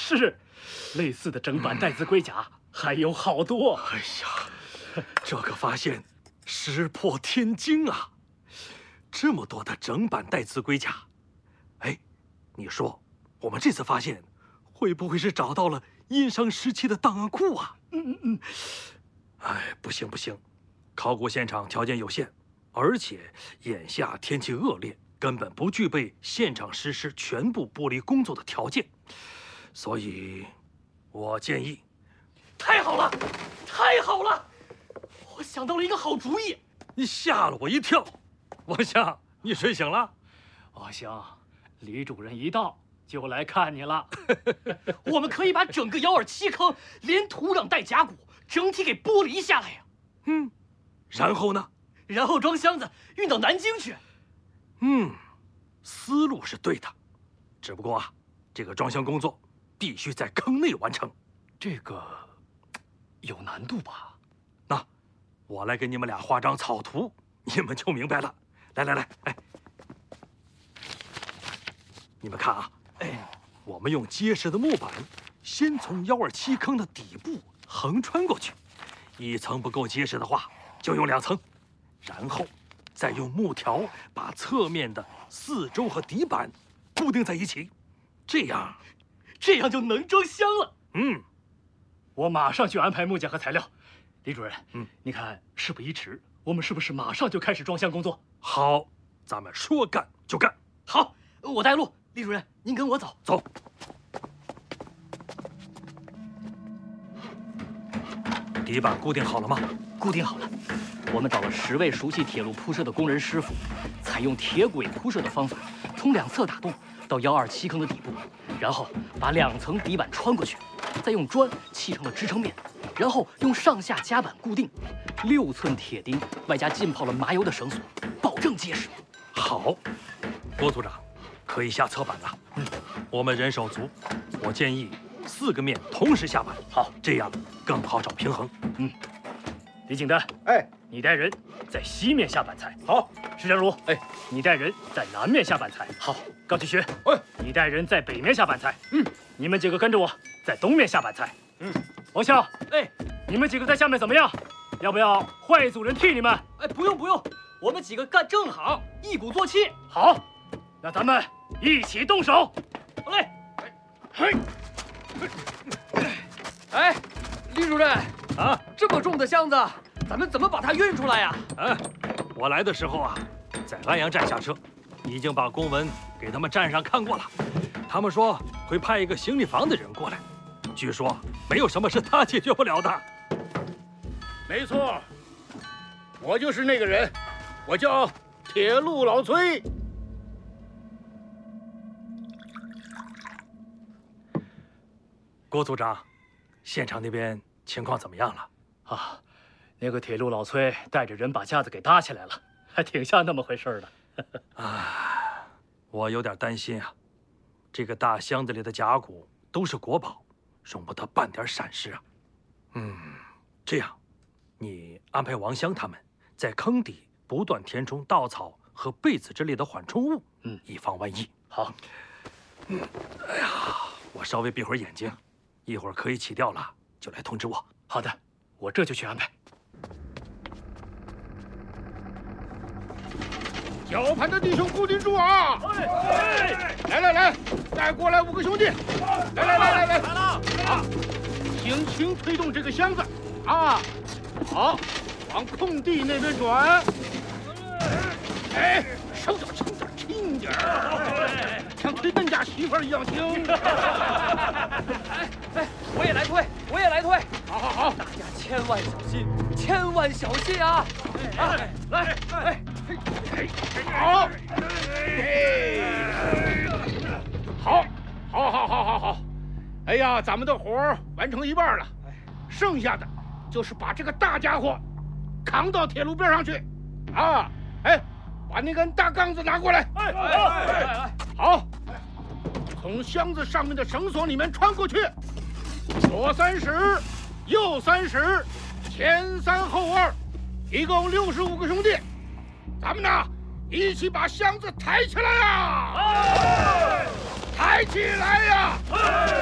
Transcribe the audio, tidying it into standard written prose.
是，类似的整版带字龟甲还有好多。 哎呀，这个发现石破天惊啊！这么多的整版带字龟甲，哎，你说我们这次发现会不会是找到了殷商时期的档案库啊？哎，不行不行，考古现场条件有限，而且眼下天气恶劣，根本不具备现场实施全部剥离工作的条件，所以，我建议。 太好了，太好了！我想到了一个好主意。 你吓了我一跳，王祥，你睡醒了？ 王祥，李主任一到就来看你了。我们可以把整个127坑连土壤带甲骨整体给剥离下来呀。 然后呢？ 然后装箱子运到南京去。 思路是对的，只不过啊，这个装箱工作必须在坑内完成。 这个有难度吧？ 那我来给你们俩画张草图，你们就明白了。来，哎，你们看啊，我们用结实的木板，先从127坑的底部横穿过去，一层不够结实的话，就用2层，然后再用木条把侧面的四周和底板固定在一起，这样就能装箱了。我马上去安排木匠和材料。李主任，你看事不宜迟，我们是不是马上就开始装箱工作？ 好，咱们说干就干。 好，我带路。李主任，您跟我走。 走。底板固定好了吗？ 固定好了。我们找了10位熟悉铁路铺设的工人师傅，采用铁轨铺设的方法，从2侧打洞到127坑的底部，然后把2层底板穿过去，再用砖砌成了支撑面，然后用上下夹板固定，6寸铁钉外加浸泡了麻油的绳索，保证结实。 好，郭组长，可以下侧板了。我们人手足，我建议4个面同时下板。 好， 这样更好找平衡。 李景丹，你带人在西面下板材。 好。 石振儒，你带人在南面下板材。好。高启学，你带人在北面下板材。你们几个跟着我，在东面下板材。王笑，你们几个在下面怎么样？要不要换一组人替你们？不用，我们几个干正好，一鼓作气。好，那咱们一起动手。好嘞。 李主任啊， 这么重的箱子，咱们怎么把它运出来呀？ 我来的时候啊，在安阳站下车，已经把公文给他们站上看过了。他们说会派一个行李房的人过来，据说没有什么是他解决不了的。 没错，我就是那个人，我叫铁路老崔。 郭组长，现场那边情况怎么样了？ 那个铁路老崔带着人把架子给搭起来了，还挺像那么回事的。 我有点担心啊，这个大箱子里的甲骨都是国宝，容不得半点闪失啊。这样，你安排王香他们在坑底不断填充稻草和被子之类的缓冲物，以防万一。 好。 哎呀，我稍微闭会儿眼睛，一会儿可以起调了，就来通知我。 好的，我这就去安排。 绞盘的弟兄固定住啊！来，再过来5个兄弟！来！好，轻轻推动这个箱子啊！好，往空地那边转。手脚轻点儿，像推邓家媳妇儿一样轻。 我也来推。 好， 大家千万小心，千万小心啊！来， 好。哎呀，咱们的活儿完成一半了，剩下的就是把这个大家伙扛到铁路边上去。把那根大杠子拿过来。好，从箱子上面的绳索里面穿过去，左30，右30，前3后2，一共65个兄弟。咱们呢，一起把箱子抬起来呀！抬起来呀！